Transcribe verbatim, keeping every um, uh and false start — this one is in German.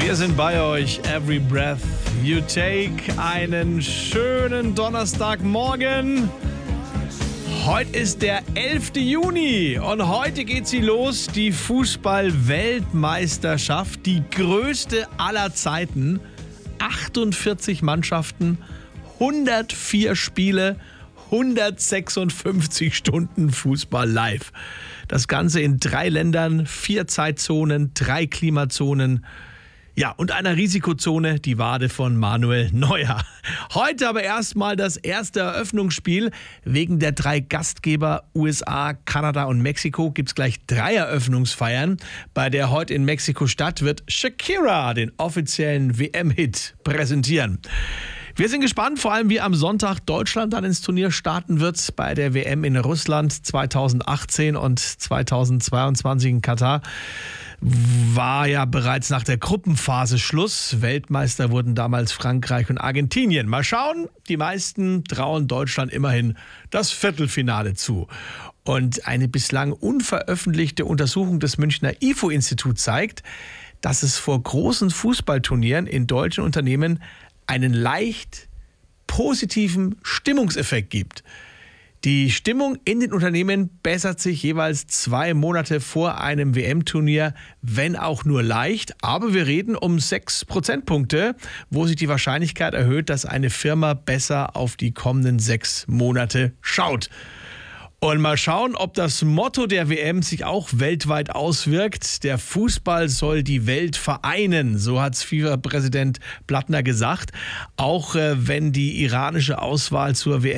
Wir sind bei euch, Every Breath You Take. Einen schönen Donnerstagmorgen. Heute ist der elfte Juni und heute geht sie los, die Fußball-Weltmeisterschaft, die größte aller Zeiten. achtundvierzig Mannschaften, hundertvier Spiele, hundertsechsundfünfzig Stunden Fußball live. Das Ganze in drei Ländern, vier Zeitzonen, drei Klimazonen. Ja, und einer Risikozone, die Wade von Manuel Neuer. Heute aber erstmal das erste Eröffnungsspiel. Wegen der drei Gastgeber U S A, Kanada und Mexiko gibt es gleich drei Eröffnungsfeiern. Bei der heute in Mexiko-Stadt wird Shakira den offiziellen W M-Hit präsentieren. Wir sind gespannt, vor allem wie am Sonntag Deutschland dann ins Turnier starten wird bei der W M in Russland zweitausendachtzehn und zweitausendzweiundzwanzig in Katar. War ja bereits nach der Gruppenphase Schluss. Weltmeister wurden damals Frankreich und Argentinien. Mal schauen, die meisten trauen Deutschland immerhin das Viertelfinale zu. Und eine bislang unveröffentlichte Untersuchung des Münchner I F O-Instituts zeigt, dass es vor großen Fußballturnieren in deutschen Unternehmen einen leicht positiven Stimmungseffekt gibt. Die Stimmung in den Unternehmen bessert sich jeweils zwei Monate vor einem W M-Turnier, wenn auch nur leicht. Aber wir reden um sechs Prozentpunkte, wo sich die Wahrscheinlichkeit erhöht, dass eine Firma besser auf die kommenden sechs Monate schaut. Und mal schauen, ob das Motto der W M sich auch weltweit auswirkt. Der Fußball soll die Welt vereinen, so hat es FIFA-Präsident Blattner gesagt. Auch äh, wenn die iranische Auswahl zur W M